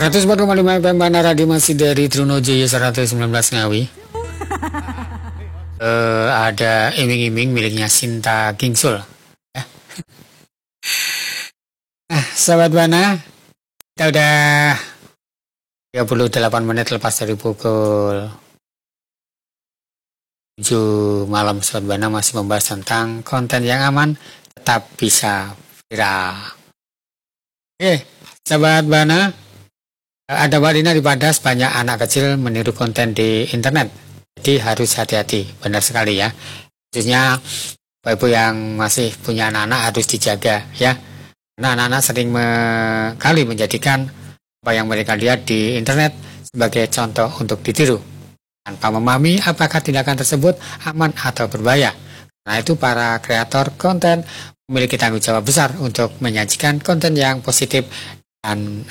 104,5 FM Bana Radio masih dari Trunojoyo 119 Ngawi. Ada iming-iming miliknya Sinta Kingsul. Ya. Sahabat Bana, kita udah 38 menit lepas dari pukul 7 malam. Sahabat Bana masih membahas tentang konten yang aman tetap bisa viral. Oke, sahabat Bana, ada Walina di Padas, banyak anak kecil meniru konten di internet. Jadi harus hati-hati, benar sekali ya. Khususnya ibu yang masih punya anak-anak harus dijaga ya. Karena anak-anak sering kali menjadikan apa yang mereka lihat di internet sebagai contoh untuk ditiru, tanpa memahami apakah tindakan tersebut aman atau berbahaya. Nah, itu para kreator konten memiliki tanggung jawab besar untuk menyajikan konten yang positif dan